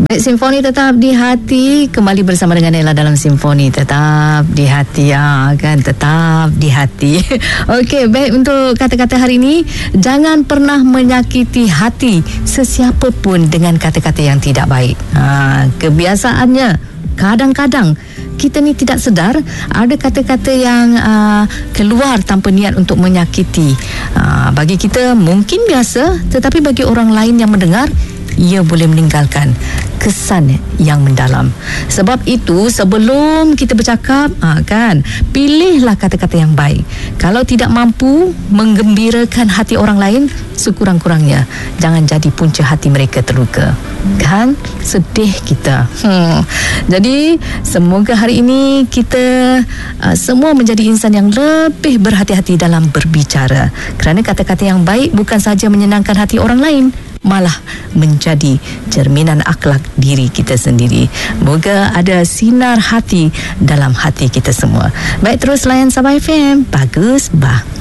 Simfoni Tetap di Hati kembali bersama dengan Ella dalam Simfoni Tetap di Hati, kan, tetap di hati. Okey, baik, untuk kata-kata hari ini, jangan pernah menyakiti hati sesiapa pun dengan kata-kata yang tidak baik. Kebiasaannya kadang-kadang kita ni tidak sedar ada kata-kata yang keluar tanpa niat untuk menyakiti. Bagi kita mungkin biasa, tetapi bagi orang lain yang mendengar, ia boleh meninggalkan kesan yang mendalam. Sebab itu, sebelum kita bercakap, kan, pilihlah kata-kata yang baik. Kalau tidak mampu menggembirakan hati orang lain, sekurang-kurangnya jangan jadi punca hati mereka terluka. Kan? Sedih kita. Jadi, semoga hari ini kita semua menjadi insan yang lebih berhati-hati dalam berbicara. Kerana kata-kata yang baik bukan sahaja menyenangkan hati orang lain, malah menjadi cerminan akhlak diri kita sendiri. Moga ada sinar hati dalam hati kita semua. Baik, terus layan Sabah FM. Bagus, bah.